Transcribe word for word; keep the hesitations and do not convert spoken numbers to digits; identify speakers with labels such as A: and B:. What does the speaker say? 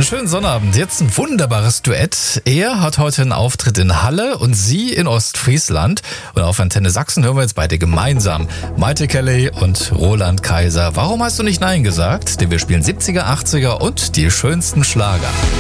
A: schönen Sonnabend. Jetzt ein wunderbares Duett. Er hat heute einen Auftritt in Halle und sie in Ostfriesland. Und auf Antenne Sachsen hören wir jetzt beide gemeinsam. Maite Kelly und Roland Kaiser. Warum hast du nicht Nein gesagt? Denn wir spielen siebziger, achtziger und die schönsten Schlager.